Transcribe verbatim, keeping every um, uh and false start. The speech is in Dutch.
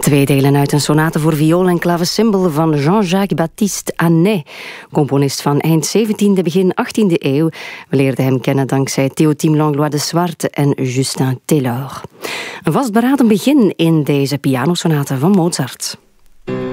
Twee delen uit een sonate voor viool en clavecimbal van Jean-Jacques Baptiste Anet, componist van eind zeventiende, begin achttiende eeuw. We leerden hem kennen dankzij Théotime Langlois de Swarte en Justin Taylor. Een vastberaden begin in deze pianosonate van Mozart.